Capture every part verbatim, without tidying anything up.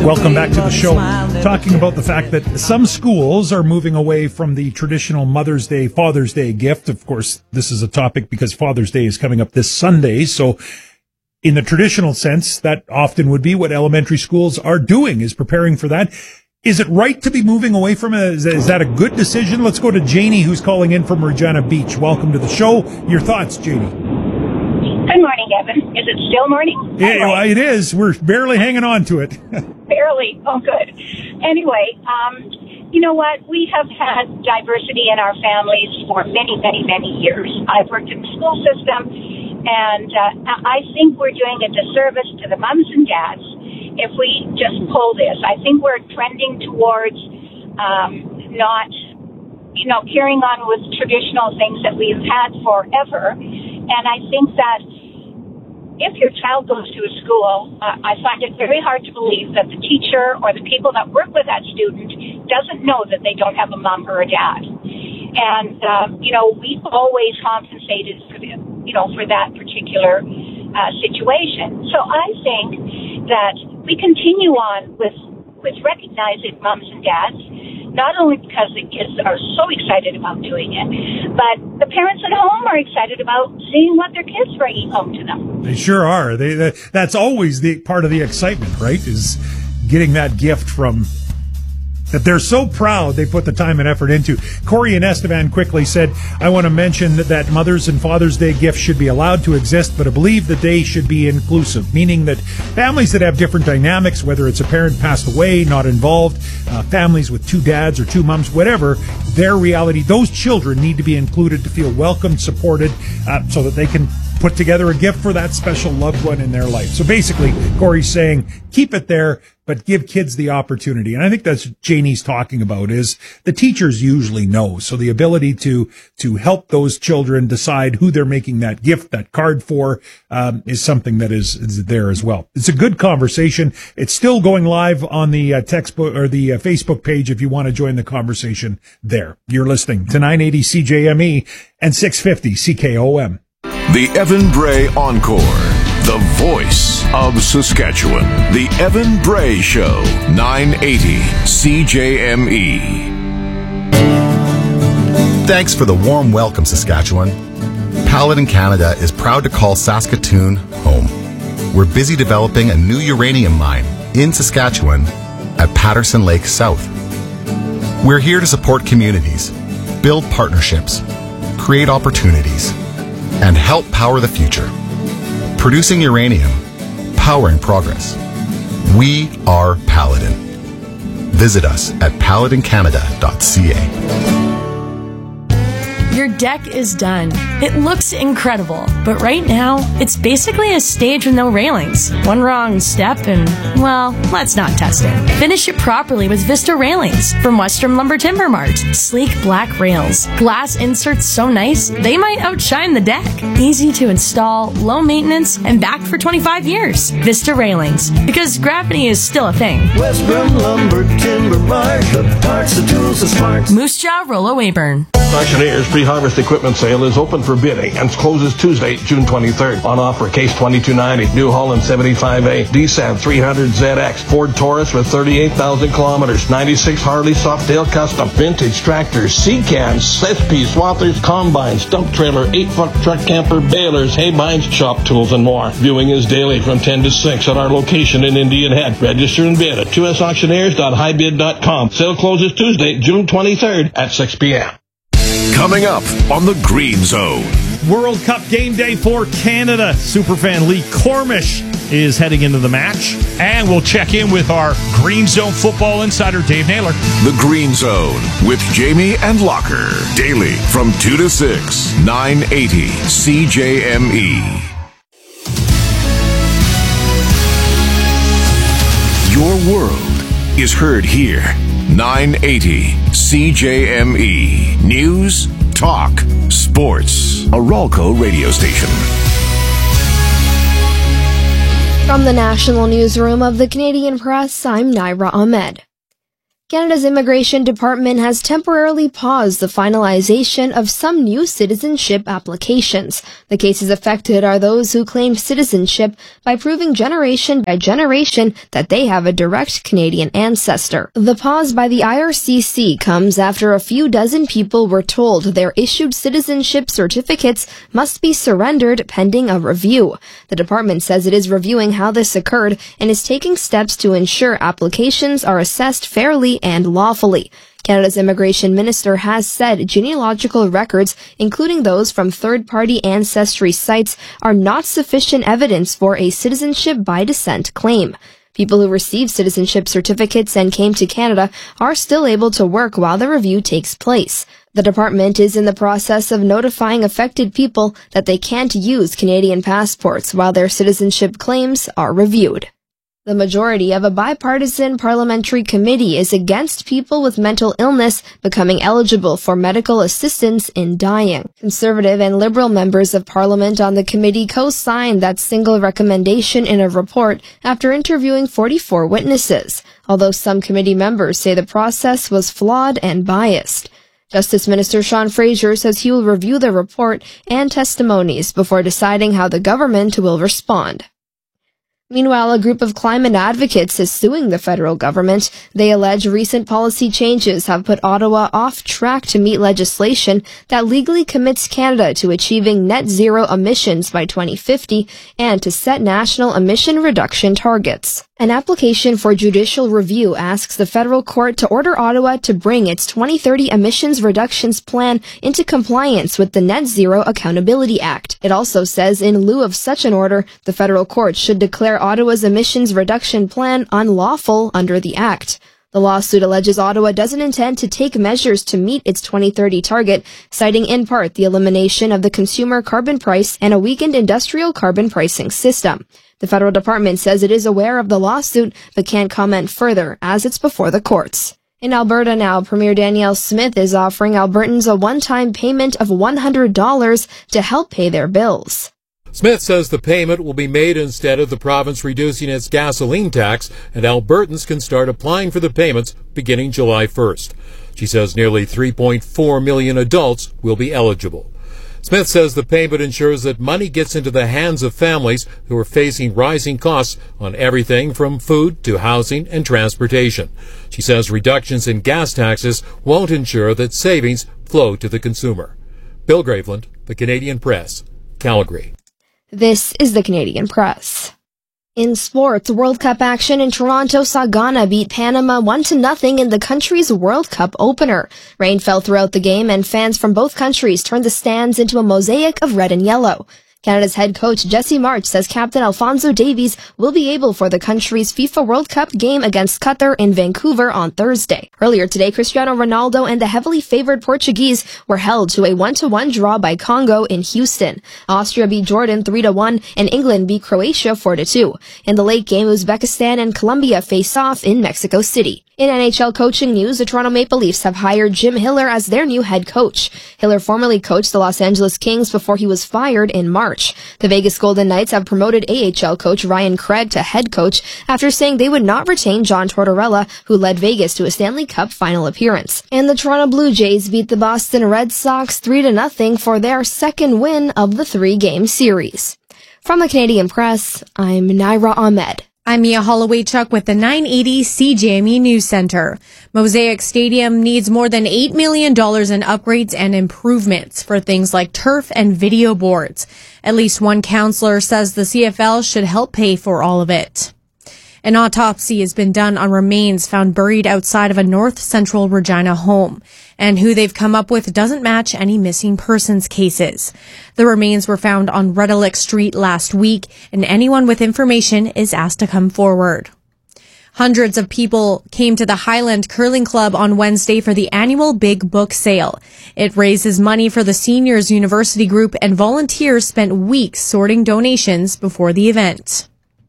Welcome back to the show. Talking about the fact that some schools are moving away from the traditional Mother's Day, Father's Day gift. Of course, this is a topic because Father's Day is coming up this Sunday. So in the traditional sense, that often would be what elementary schools are doing, is preparing for that. Is it right to be moving away from it? Is, is that a good decision? Let's go to Janie, who's calling in from Regina Beach. Welcome to the show. Your thoughts, Janie? Good morning, Evan. Is it still morning? Yeah, anyway. Well, it is. We're barely hanging on to it. Barely. Oh, good. Anyway, um, you know what? We have had diversity in our families for many, many, many years. I've worked in the school system, and uh, I think we're doing a disservice to the moms and dads if we just pull this. I think we're trending towards um, not, you know, carrying on with traditional things that we've had forever. And I think that if your child goes to a school, uh, I find it very hard to believe that the teacher or the people that work with that student doesn't know that they don't have a mom or a dad. And, uh, you know, we've always compensated for the, you know, for that particular uh, situation. So I think that we continue on with, with recognizing moms and dads, not only because the kids are so excited about doing it, but the parents at home are excited about seeing what their kids bringing home to them. They sure are. They, they that's always the part of the excitement, right? Is getting that gift from that they're so proud they put the time and effort into. Corey and Estevan quickly said, I want to mention that Mother's and Father's Day gifts should be allowed to exist, but I believe the day should be inclusive, meaning that families that have different dynamics, whether it's a parent passed away, not involved, uh, families with two dads or two moms, whatever, their reality, those children need to be included to feel welcomed, supported, uh, so that they can put together a gift for that special loved one in their life. So basically, Corey's saying, keep it there, but give kids the opportunity. And I think that's what Janie's talking about, is the teachers usually know. So the ability to, to help those children decide who they're making that gift, that card for, um, is something that is, is there as well. It's a good conversation. It's still going live on the uh, textbook or the uh, Facebook page if you want to join the conversation there. You're listening to nine eighty C J M E and six fifty C K O M. The Evan Bray Encore, the voice of Saskatchewan. The Evan Bray Show, nine eighty C J M E. Thanks for the warm welcome, Saskatchewan. Paladin Canada is proud to call Saskatoon home. We're busy developing a new uranium mine in Saskatchewan at Patterson Lake South. We're here to support communities, build partnerships, create opportunities, and help power the future. Producing uranium, powering progress. We are Paladin. Visit us at paladin canada dot c a. Your deck is done. It looks incredible, but right now, it's basically a stage with no railings. One wrong step and, well, let's not test it. Finish it properly with Vista Railings from Western Lumber Timber Mart. Sleek black rails. Glass inserts so nice, they might outshine the deck. Easy to install, low maintenance, and backed for twenty-five years. Vista Railings, because gravity is still a thing. Western Lumber Timber Mart, the parts, the tools, the smarts. Moose Jaw, Rollo Weyburn. Auctioneers pre-harvest equipment sale is open for bidding and closes Tuesday, June twenty-third. On offer, Case twenty-two ninety, New Holland seventy-five A, D S A V three hundred Z X, Ford Taurus with thirty-eight thousand kilometers, ninety-six Harley Softail Custom, vintage tractors, C-cans, S P, swathers, combines, dump trailer, eight-foot truck camper, balers, hay binds, shop tools, and more. Viewing is daily from ten to six at our location in Indian Head. Register and bid at two s auctioneers dot high bid dot com. Sale closes Tuesday, June twenty-third at six p.m. Coming up on the Green Zone. World Cup game day for Canada. Superfan Lee Cormish is heading into the match. And we'll check in with our Green Zone football insider, Dave Naylor. The Green Zone with Jamie and Locker. Daily from two to six, nine eighty C J M E. Your world is heard here. nine eighty C J M E. News, talk, sports. A Ralco radio station. From the National Newsroom of the Canadian Press, I'm Naira Ahmed. Canada's Immigration Department has temporarily paused the finalization of some new citizenship applications. The cases affected are those who claim citizenship by proving generation by generation that they have a direct Canadian ancestor. The pause by the I R C C comes after a few dozen people were told their issued citizenship certificates must be surrendered pending a review. The department says it is reviewing how this occurred and is taking steps to ensure applications are assessed fairly and lawfully. Canada's immigration minister has said genealogical records, including those from third-party ancestry sites, are not sufficient evidence for a citizenship by descent claim. People who receive citizenship certificates and came to Canada are still able to work while the review takes place. The department is in the process of notifying affected people that they can't use Canadian passports while their citizenship claims are reviewed. The majority of a bipartisan parliamentary committee is against people with mental illness becoming eligible for medical assistance in dying. Conservative and Liberal members of Parliament on the committee co-signed that single recommendation in a report after interviewing forty-four witnesses, although some committee members say the process was flawed and biased. Justice Minister Sean Fraser says he will review the report and testimonies before deciding how the government will respond. Meanwhile, a group of climate advocates is suing the federal government. They allege recent policy changes have put Ottawa off track to meet legislation that legally commits Canada to achieving net zero emissions by twenty fifty and to set national emission reduction targets. An application for judicial review asks the federal court to order Ottawa to bring its twenty thirty emissions reductions plan into compliance with the Net Zero Accountability Act. It also says in lieu of such an order, the federal court should declare Ottawa's emissions reduction plan unlawful under the Act. The lawsuit alleges Ottawa doesn't intend to take measures to meet its twenty thirty target, citing in part the elimination of the consumer carbon price and a weakened industrial carbon pricing system. The federal department says it is aware of the lawsuit but can't comment further as it's before the courts. In Alberta now, Premier Danielle Smith is offering Albertans a one-time payment of one hundred dollars to help pay their bills. Smith says the payment will be made instead of the province reducing its gasoline tax, and Albertans can start applying for the payments beginning July first. She says nearly three point four million adults will be eligible. Smith says the payment ensures that money gets into the hands of families who are facing rising costs on everything from food to housing and transportation. She says reductions in gas taxes won't ensure that savings flow to the consumer. Bill Graveland, The Canadian Press, Calgary. This is The Canadian Press. In sports, World Cup action in Toronto saw Ghana beat Panama one to nothing in the country's World Cup opener. Rain fell throughout the game and fans from both countries turned the stands into a mosaic of red and yellow. Canada's head coach Jesse March says Captain Alphonso Davies will be able for the country's FIFA World Cup game against Qatar in Vancouver on Thursday. Earlier today, Cristiano Ronaldo and the heavily favored Portuguese were held to a one to one draw by Congo in Houston. Austria beat Jordan three to one and England beat Croatia four to two. In the late game, Uzbekistan and Colombia face off in Mexico City. In N H L coaching news, the Toronto Maple Leafs have hired Jim Hiller as their new head coach. Hiller formerly coached the Los Angeles Kings before he was fired in March. The Vegas Golden Knights have promoted A H L coach Ryan Craig to head coach after saying they would not retain John Tortorella, who led Vegas to a Stanley Cup final appearance. And the Toronto Blue Jays beat the Boston Red Sox three to nothing for their second win of the three-game series. From the Canadian Press, I'm Naira Ahmed. I'm Mia Holloway-Chuck with the nine eighty C J M E News Center. Mosaic Stadium needs more than eight million dollars in upgrades and improvements for things like turf and video boards. At least one councillor says the C F L should help pay for all of it. An autopsy has been done on remains found buried outside of a north central Regina home, and who they've come up with doesn't match any missing persons cases. The remains were found on Redelick Street last week, and anyone with information is asked to come forward. Hundreds of people came to the Highland Curling Club on Wednesday for the annual Big Book Sale. It raises money for the Seniors University Group, and volunteers spent weeks sorting donations before the event.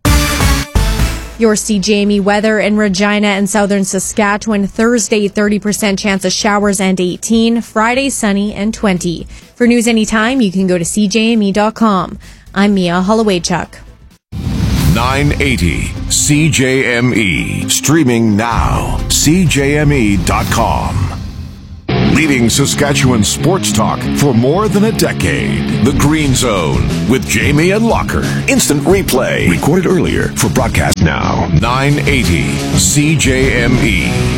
Your C J M E weather in Regina and southern Saskatchewan. Thursday, thirty percent chance of showers and eighteen. Friday, sunny and twenty. For news anytime, you can go to C J M E dot com. I'm Mia Holloway-Chuck. nine eighty C J M E. Streaming now. C J M E dot com. Leading Saskatchewan sports talk for more than a decade. The Green Zone with Jamie and Locker. Instant replay. Recorded earlier for broadcast now. nine eighty C J M E.